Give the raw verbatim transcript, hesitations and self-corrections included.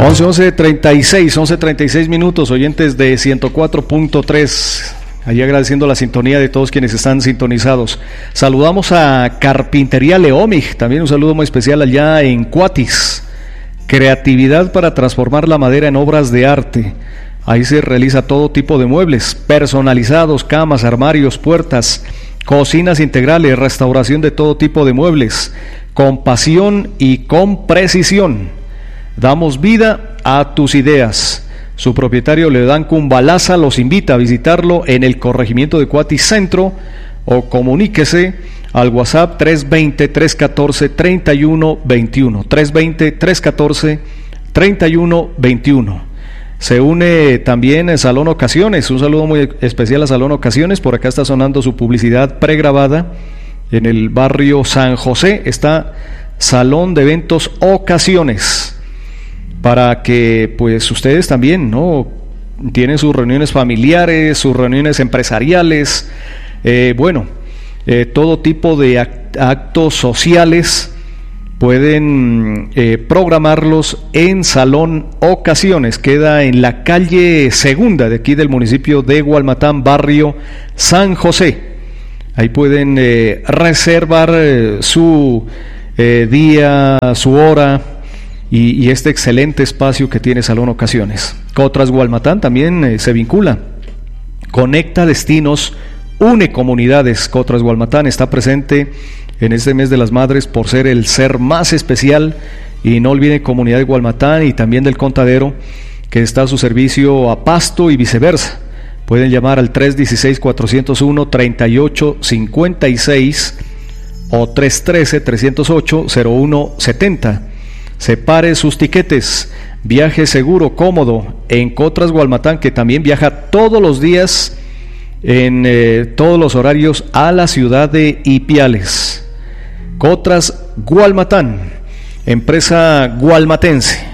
once, once treinta y seis, once treinta y seis minutos, oyentes de ciento cuatro punto tres. Allí agradeciendo la sintonía de todos quienes están sintonizados. Saludamos a Carpintería Leomig, también un saludo muy especial allá en Cuatis. Creatividad para transformar la madera en obras de arte. Ahí se realiza todo tipo de muebles personalizados, camas, armarios, puertas, cocinas integrales, restauración de todo tipo de muebles, con pasión y con precisión. Damos vida a tus ideas. Su propietario Leodán Cumbalaza los invita a visitarlo en el corregimiento de Cuatis Centro o comuníquese al WhatsApp tres dos cero, tres uno cuatro, tres uno dos uno, tres dos cero, tres uno cuatro, tres uno dos uno. Se une también el Salón Ocasiones, un saludo muy especial a Salón Ocasiones, por acá está sonando su publicidad pregrabada en el barrio San José, está Salón de Eventos Ocasiones. Para que pues ustedes también, ¿no?, tienen sus reuniones familiares, sus reuniones empresariales, eh, bueno, eh, todo tipo de act- actos sociales pueden eh, programarlos en Salón Ocasiones. Queda en la calle Segunda de aquí del municipio de Gualmatán, barrio San José. Ahí pueden eh, reservar eh, su eh, día, su hora, Y, y este excelente espacio que tiene Salón Ocasiones. Cotras Gualmatán también eh, se vincula. Conecta destinos, une comunidades. Cotras Gualmatán está presente en este mes de las madres por ser el ser más especial. Y no olviden Comunidad de Gualmatán y también del Contadero, que está a su servicio a Pasto y viceversa. Pueden llamar al tres uno seis, cuatro cero uno, tres ocho cinco seis o tres uno tres, tres cero ocho, cero uno siete cero. Separe sus tiquetes, viaje seguro, cómodo en Cotras Gualmatán, que también viaja todos los días en eh, todos los horarios a la ciudad de Ipiales. Cotras Gualmatán, empresa gualmatense,